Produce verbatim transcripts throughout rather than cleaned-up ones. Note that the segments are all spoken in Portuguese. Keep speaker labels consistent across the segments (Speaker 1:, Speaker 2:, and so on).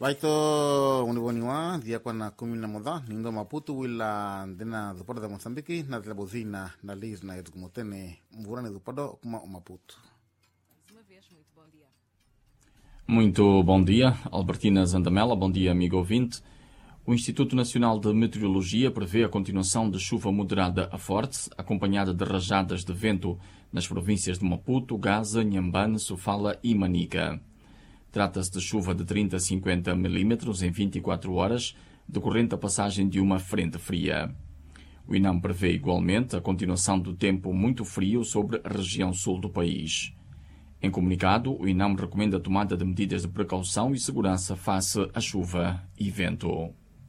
Speaker 1: Vaito uniboniwa dia kwa na kumi na moja nindo Maputo wila ndena dupado da Mozambique na tlabuzina na lis na edkumotene mvurane dupado kuma o Maputo.
Speaker 2: Muito bom dia, Albertina Zandamela, bom dia amigo ouvinte. O Instituto Nacional de Meteorologia prevê a continuação de chuva moderada a forte, acompanhada de rajadas de vento nas províncias de Maputo, Gaza, Inhambane, Sofala e Manica. Trata-se de chuva de trinta a cinquenta milímetros em vinte e quatro horas, decorrente da passagem de uma frente fria. O INAM prevê igualmente a continuação do tempo muito frio sobre a região sul do país. Em comunicado, o INAM recomenda a tomada de medidas de precaução e segurança face à chuva e vento.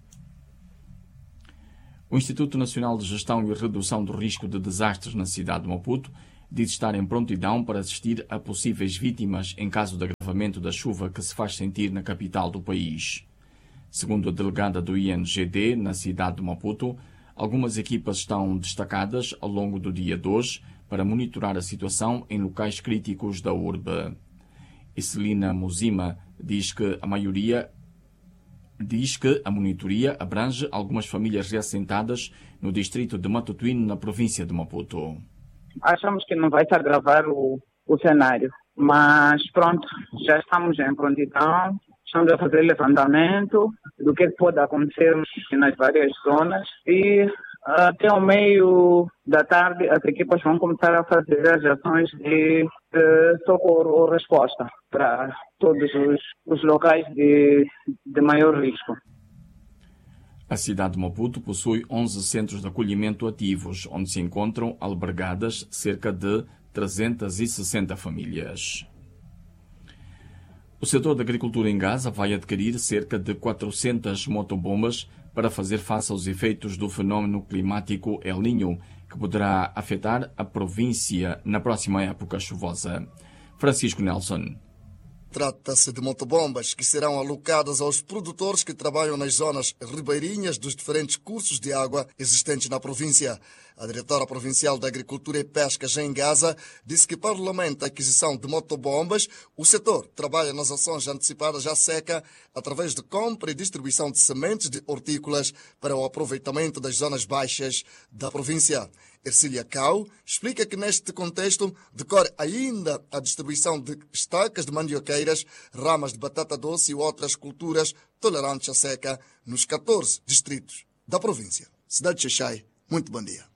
Speaker 2: O Instituto Nacional de Gestão e Redução do Risco de Desastres na cidade de Maputo diz estar em prontidão para assistir a possíveis vítimas em caso de agravamento da chuva que se faz sentir na capital do país. Segundo a delegada do I N G D na cidade de Maputo, algumas equipas estão destacadas ao longo do dia de hoje para monitorar a situação em locais críticos da urbe. Celina Muzima diz que a maioria diz que a monitoria abrange algumas famílias reassentadas no distrito de Matutuíne, na província de Maputo.
Speaker 3: Achamos que não vai se agravar o, o cenário, mas pronto, já estamos em prontidão, estamos a fazer levantamento do que pode acontecer nas várias zonas e até o meio da tarde as equipas vão começar a fazer as ações de, de socorro ou resposta para todos os, os locais de, de maior risco.
Speaker 2: A cidade de Maputo possui onze centros de acolhimento ativos, onde se encontram albergadas cerca de trezentas e sessenta famílias. O setor da agricultura em Gaza vai adquirir cerca de quatrocentas motobombas para fazer face aos efeitos do fenómeno climático El Niño, que poderá afetar a província na próxima época chuvosa. Francisco Nelson.
Speaker 4: Trata-se de motobombas que serão alocadas aos produtores que trabalham nas zonas ribeirinhas dos diferentes cursos de água existentes na província. A diretora provincial da Agricultura e Pesca, em Gaza, disse que, para o lamento da aquisição de motobombas, o setor trabalha nas ações antecipadas à seca através de compra e distribuição de sementes de hortícolas para o aproveitamento das zonas baixas da província. Ercília Cao explica que, neste contexto, decorre ainda a distribuição de estacas de mandioqueiras, ramas de batata doce e outras culturas tolerantes à seca nos catorze distritos da província. Cidade de Xai, muito bom dia.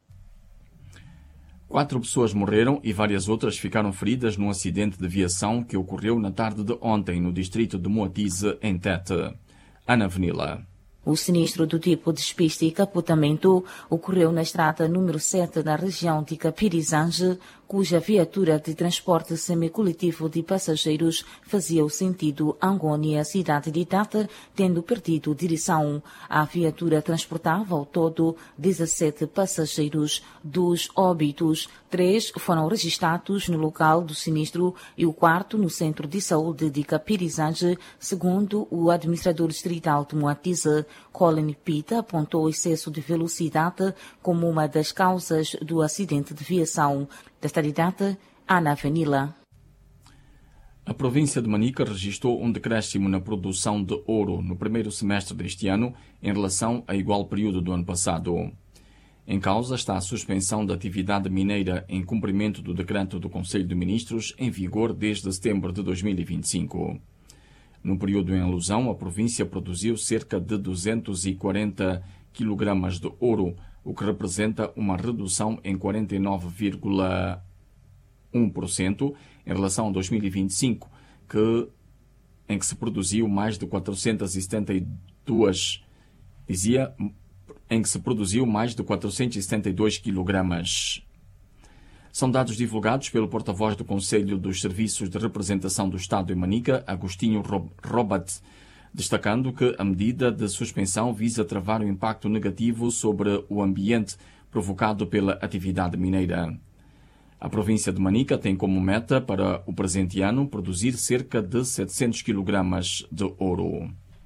Speaker 2: Quatro pessoas morreram e várias outras ficaram feridas num acidente de viação que ocorreu na tarde de ontem no distrito de Moatize, em Tete. Ana Venila.
Speaker 5: O sinistro do tipo despiste e capotamento ocorreu na estrada número sete da região de Capirizange, cuja viatura de transporte semicoletivo de passageiros fazia o sentido Angônia, cidade de Tete, tendo perdido direção. A viatura transportava ao todo dezessete passageiros. Dos óbitos, três foram registrados no local do sinistro e o quarto no centro de saúde de Capirizange, segundo o administrador distrital de Moatize. Colin Pita apontou o excesso de velocidade como uma das causas do acidente de viação. Desta data, Ana Venila.
Speaker 2: A província de Manica registrou um decréscimo na produção de ouro no primeiro semestre deste ano em relação a igual período do ano passado. Em causa está a suspensão da atividade mineira em cumprimento do decreto do Conselho de Ministros em vigor desde setembro de dois mil e vinte e cinco. No período em alusão, a província produziu cerca de duzentos e quarenta quilogramas de ouro, o que representa uma redução em quarenta e nove vírgula um por cento em relação a dois mil e vinte e cinco, que, em que se produziu mais de quatrocentos e setenta e dois, dizia, em que se produziu mais de quatrocentos e setenta e dois quilogramas. São dados divulgados pelo porta-voz do Conselho dos Serviços de Representação do Estado em Manica, Agostinho Robat, destacando que a medida de suspensão visa travar o impacto negativo sobre o ambiente provocado pela atividade mineira. A província de Manica tem como meta para o presente ano produzir cerca de setecentos quilogramas de ouro.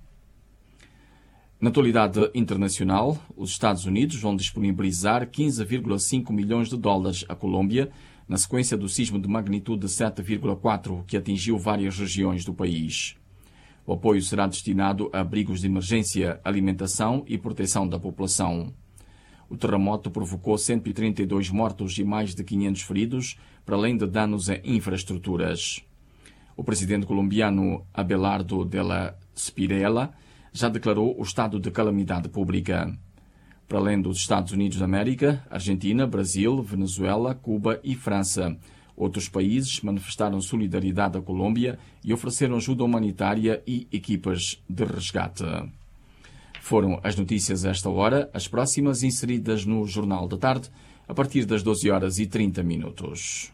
Speaker 2: Na atualidade internacional, os Estados Unidos vão disponibilizar quinze vírgula cinco milhões de dólares à Colômbia na sequência do sismo de magnitude sete vírgula quatro que atingiu várias regiões do país. O apoio será destinado a abrigos de emergência, alimentação e proteção da população. O terremoto provocou cento e trinta e dois mortos e mais de quinhentos feridos, para além de danos em infraestruturas. O presidente colombiano Abelardo de la Spirella já declarou o estado de calamidade pública. Para além dos Estados Unidos da América, Argentina, Brasil, Venezuela, Cuba e França, outros países manifestaram solidariedade à Colômbia e ofereceram ajuda humanitária e equipas de resgate. Foram as notícias a esta hora, as próximas inseridas no Jornal da Tarde, a partir das doze horas e trinta minutos.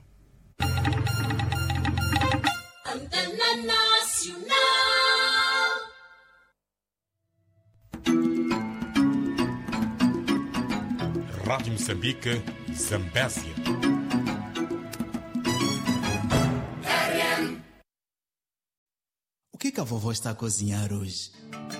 Speaker 6: Rádio Moçambique, Zambésia.
Speaker 7: O que que a vovó está a cozinhar hoje?